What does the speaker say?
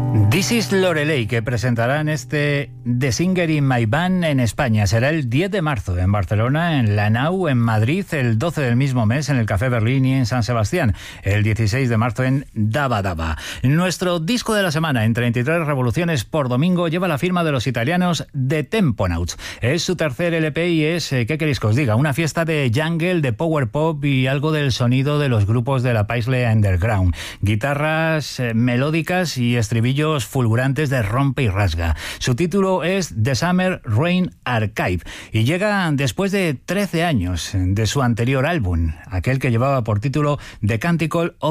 This is Loreley, que presentarán este The Singer in My Band en España. Será el 10 de marzo en Barcelona, en La Nau, en Madrid, el 12 del mismo mes en el Café Berlín y en San Sebastián, el 16 de marzo en Daba Daba. Nuestro disco de la semana, en 33 revoluciones por domingo, lleva la firma de los italianos The Temponauts. Es su tercer LP y es, ¿qué queréis que os diga? Una fiesta de jungle, de power pop y algo del sonido de los grupos de la Paisley Underground. Guitarras melódicas y estribillos fulgurantes de rompe y rasga. Su título es The Summer Rain Archive y llega después de 13 años de su anterior álbum, aquel que llevaba por título The Canticle of